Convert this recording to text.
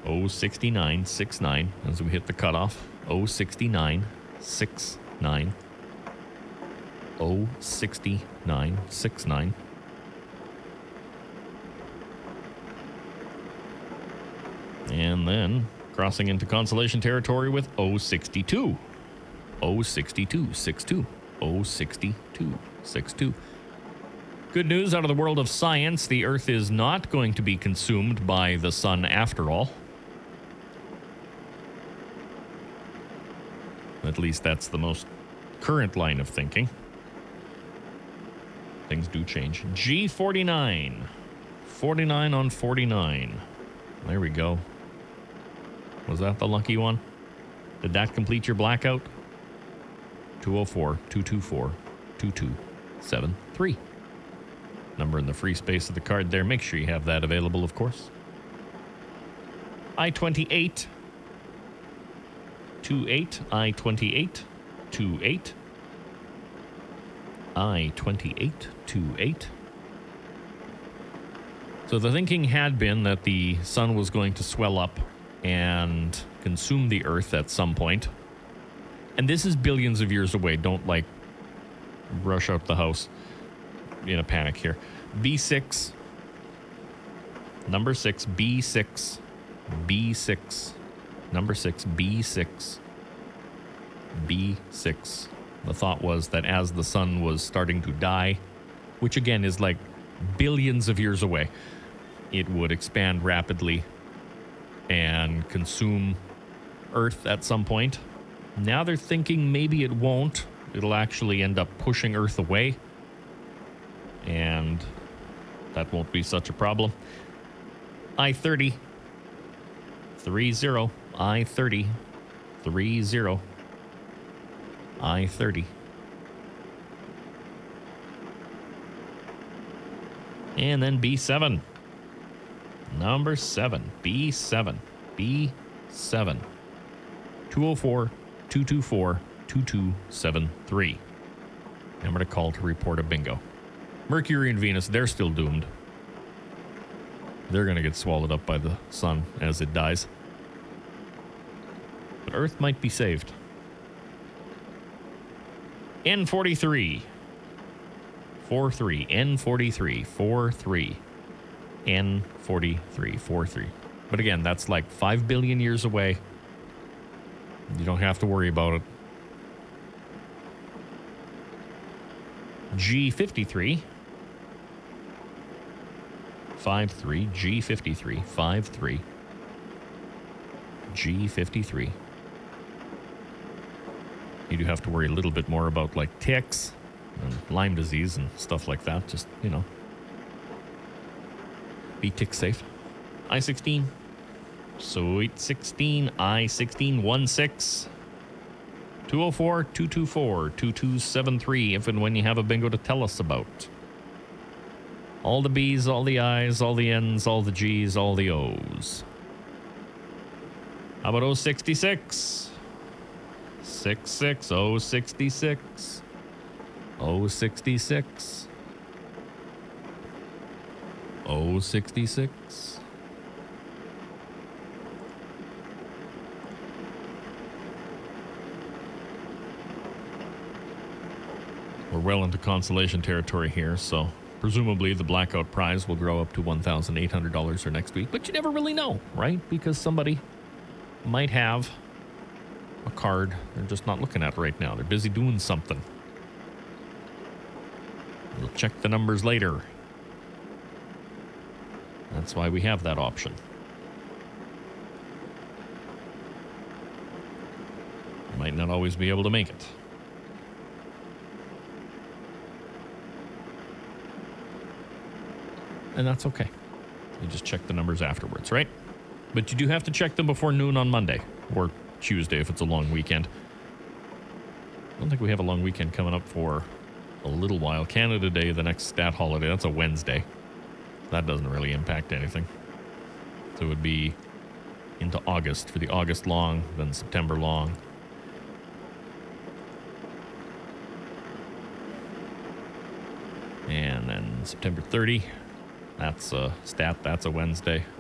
06969 as we hit the cutoff. 06969. 06969. And then crossing into consolation territory with 062. 06262. 06262. Good news out of the world of science. The Earth is not going to be consumed by the sun after all. At least that's the most current line of thinking. Things do change. G49. 49 on 49. There we go. Was that the lucky one? Did that complete your blackout? 204-224-2273. Number in the free space of the card there. Make sure you have that available, of course. I-28. 28. I-28. 28. I-28. 28. So the thinking had been that the sun was going to swell up and consume the Earth at some point. And this is billions of years away. Don't, like, rush out the house in a panic here. B6. Number 6. B6. B6. Number 6. B6. B6. The thought was that as the sun was starting to die, which again is like billions of years away, it would expand rapidly and consume Earth at some point. Now they're thinking maybe it won't. It'll actually end up pushing Earth away. And that won't be such a problem. I-30. 30. I-30. 30. I-30. And then B7. Number 7. B7. B7. 204-224-2273. Number to call to report a bingo. Mercury and Venus, they're still doomed. They're going to get swallowed up by the sun as it dies. But Earth might be saved. N43. 43. N43. 43. N43. 43. But again, that's like 5 billion years away. You don't have to worry about it. G53. 53. G53. 53. G53. You do have to worry a little bit more about like ticks and Lyme disease and stuff like that. Just, you know, be tick safe. I-16. Sweet 16. I-16. 16. 204-224-2273 if and when you have a bingo to tell us about. All the B's, all the I's, all the N's, all the G's, all the O's. How about 066? 66, 066. 066. 066. We're well into consolation territory here, so presumably the blackout prize will grow up to $1,800 for next week. But you never really know, right? Because somebody might have a card they're just not looking at right now. They're busy doing something. We'll check the numbers later. That's why we have that option. Might not always be able to make it. And that's okay. You just check the numbers afterwards, right? But you do have to check them before noon on Monday or Tuesday if it's a long weekend. I don't think we have a long weekend coming up for a little while. Canada Day, the next stat holiday, that's a Wednesday. That doesn't really impact anything. So it would be into August for the August long, then September long. And then September 30. That's a stat. That's a Wednesday.